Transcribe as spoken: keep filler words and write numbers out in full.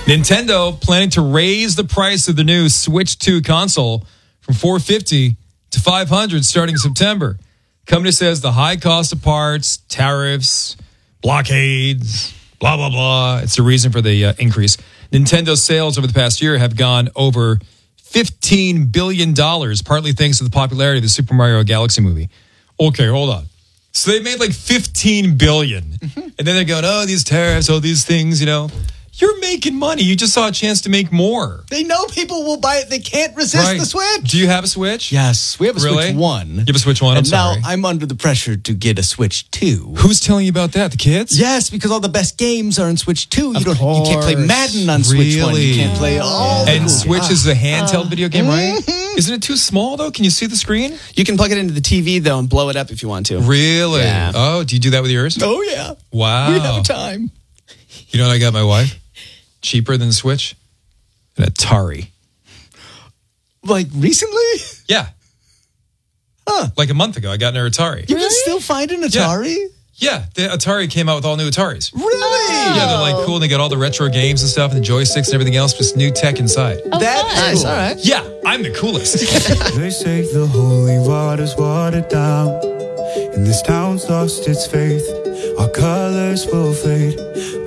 Nintendo planning to raise the price of the new Switch two console from four hundred fifty dollars to five hundred dollars starting in September. Company says the high cost of parts, tariffs, blockades, blah, blah, blah. It's the reason for the uh, increase. Nintendo sales over the past year have gone over fifteen billion dollars, partly thanks to the popularity of the Super Mario Galaxy movie. Okay, hold on. So they made like fifteen billion dollars. Mm-hmm. And then they're going, oh, these tariffs, all these things, you know. You're making money. You just saw a chance to make more. They know people will buy it. They can't resist right. the Switch. Do you have a Switch? Yes, we have a really? Switch one. You have a Switch one? I'm and sorry. now I'm under the pressure to get a Switch two. Who's telling you about that? The kids? Yes, because all the best games are in Switch two. You, Of don't, you can't play course. Madden on Switch Really? one. You can't play all the And cool Switch games. is a handheld video game, right? Mhm. Isn't it too small, though? Can you see the screen? You can plug it into the T V, though, and blow it up if you want to. Really? Yeah. Oh, do you do that with yours? Oh, yeah. Wow. We have time. You know what I got my wife? Cheaper than the Switch? An Atari. Like, recently? Yeah. Huh. Like a month ago, I got an Atari. You can still find an Atari? Yeah, the Atari came out with all new Ataris. Really? Yeah, they're like cool, and they got all the retro games and stuff, and the joysticks and everything else, just new tech inside. Oh, That's fun. nice. All right. Yeah, I'm the coolest. They say the holy water's watered down, and this town's lost its faith. Our colors will fade.